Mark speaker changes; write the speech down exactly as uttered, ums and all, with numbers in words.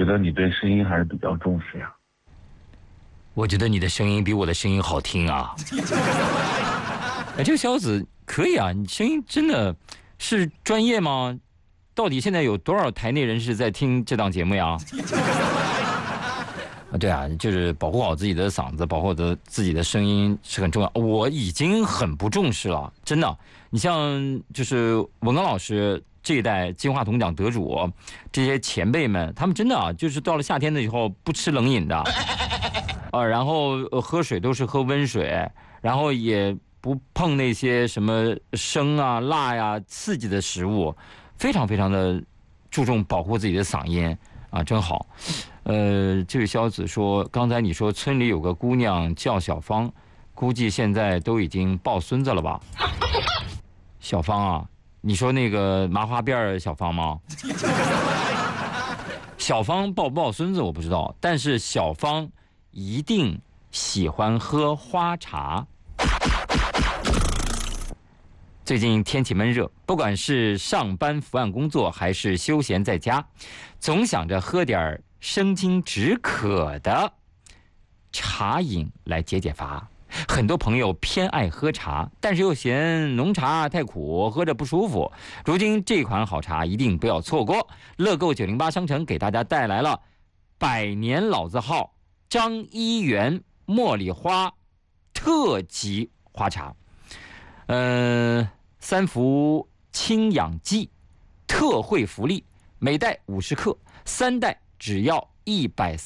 Speaker 1: 觉得你对声音还是比较重视呀。
Speaker 2: 我觉得你的声音比我的声音好听啊！哎，这个小子可以啊，你声音真的是专业吗？到底现在有多少台内人士在听这档节目呀？啊，对啊，就是保护好自己的嗓子，保护好的自己的声音是很重要。我已经很不重视了，真的。你像就是文刚老师这一代金话筒奖得主，这些前辈们，他们真的啊，就是到了夏天的时候不吃冷饮的，啊，然后喝水都是喝温水，然后也不碰那些什么生啊、辣呀、刺激的食物，非常非常的注重保护自己的嗓音啊，真好。呃，这位肖子说，刚才你说村里有个姑娘叫小芳，估计现在都已经抱孙子了吧？小芳啊，你说那个麻花辫小芳吗？小芳抱不抱孙子我不知道，但是小芳一定喜欢喝花茶。最近天气闷热，不管是上班伏案工作，还是休闲在家，总想着喝点生津止渴的茶饮来解解乏。很多朋友偏爱喝茶，但是又嫌浓茶太苦，喝着不舒服。如今这款好茶一定不要错过，乐购九零八商城给大家带来了百年老字号张一元茉莉花特级花茶。嗯、呃，三伏清养剂特惠福利，每袋五十克，三袋只要一百。